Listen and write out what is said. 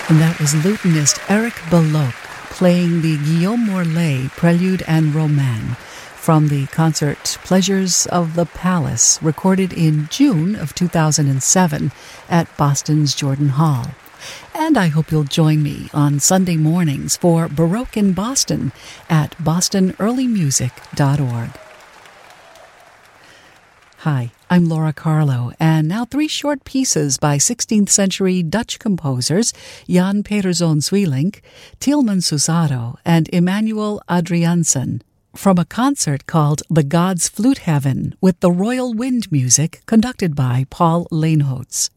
And that was lutenist Eric Belloc playing the Guillaume Morlet Prelude and Roman from the concert Pleasures of the Palace, recorded in June of 2007 at Boston's Jordan Hall. And I hope you'll join me on Sunday mornings for Baroque in Boston at bostonearlymusic.org. Hi, I'm Laura Carlo, and now 3 short pieces by 16th century Dutch composers Jan Peterzoon Sweelinck, Tieleman Susado, and Emmanuel Adriaansen, from a concert called The Gods' Flute Heaven with the Royal Wind Music conducted by Paul Leenhoots.